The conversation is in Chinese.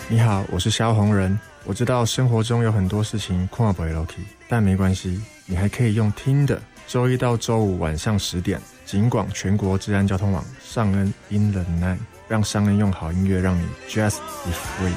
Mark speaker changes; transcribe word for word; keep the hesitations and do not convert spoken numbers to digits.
Speaker 1: 你好，我是萧红人。我知道生活中有很多事情看不下去，但没关系，你还可以用听的。周一到周五晚上十点，警广全国治安交通网，尚恩 in the night， 让尚恩用好音乐让你 just be free。